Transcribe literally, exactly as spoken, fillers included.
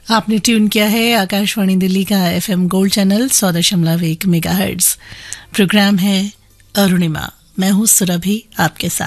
आपने ट्यून किया है आकाशवाणी दिल्ली का एफएम गोल्ड चैनल सौ दशमलव एक मेगाहर्ट्ज। प्रोग्राम है अरुणिमा। मैं हूं सुरभि आपके साथ।